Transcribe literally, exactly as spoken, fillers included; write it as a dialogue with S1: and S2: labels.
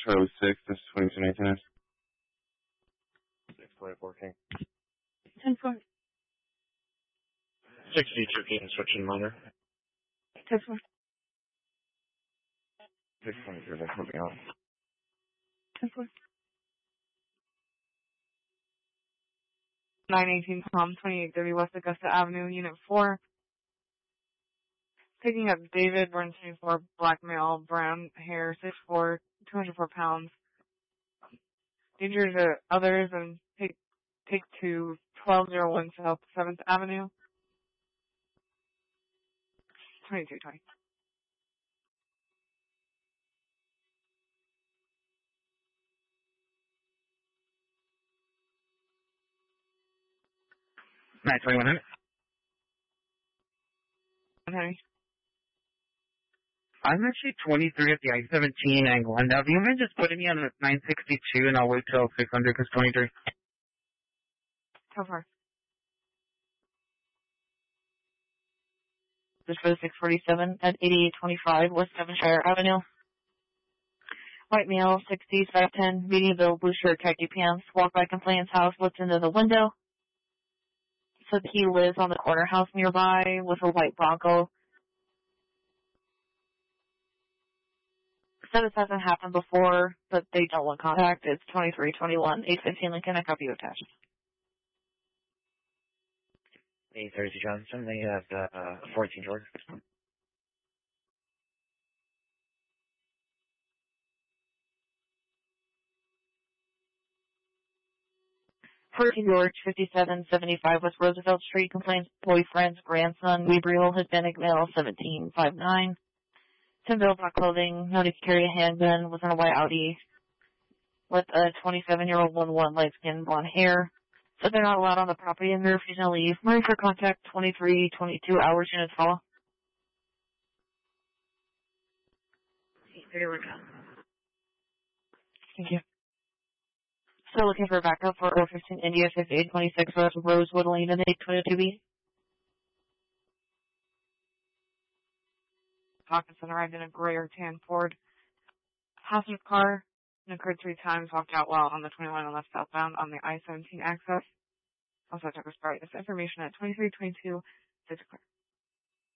S1: for oh six, this is twenty-two nineteen.
S2: six twenty-four King.
S3: ten four.
S2: sixty-two King, switching minor.
S3: ten four.
S2: six twenty-three, that's moving on.
S3: ten four. nine eighteen Palm, twenty-eight thirty West Augusta Avenue, Unit four. Picking up David, born twenty-four, black male, brown hair, six foot four, two hundred four pounds. Danger to others, and take, take to twelve oh one South seventh Avenue. twenty-two twenty.
S4: nine twenty-one hundred.
S3: Henry.
S4: I'm actually twenty-three at the I seventeen and Glendale. Do you mind just putting me on the nine sixty-two and I'll wait till six hundred because twenty-three?
S3: How far? This for the six forty-seven at eighty-eight twenty-five West Devonshire Avenue. White male, sixties, five ten, medium build, blue shirt, khaki pants, walked by complainant's house, looked into the window. Said he lives on the corner house nearby with a white Bronco. Said this hasn't happened before, but they don't want contact. It's twenty-three twenty-one, eight fifteen Lincoln. I copy you attached.
S2: eight thirty Johnson, they have uh, fourteen George.
S3: fourteen George, fifty-seven seventy-five West Roosevelt Street. Complains boyfriend's grandson, Gabriel, Hispanic male, seventeen five nine. Tim Bill, black clothing, noted to carry a handgun, was in a white Audi with a twenty-seven-year-old one one light-skinned blonde hair. So they're not allowed on the property and they're refusing to leave. Murray for contact, twenty-three twenty-two hours, units follow. Thank you. Still looking for backup for oh fifteen India fifty-eight twenty-six West Rosewood Lane and eight twenty-two B. Hawkinson arrived in a gray or tan Ford passenger car and occurred three times, walked out while on the twenty-one and left southbound on the I seventeen access. Also took a start. This information at twenty-three twenty-two, six o'clock.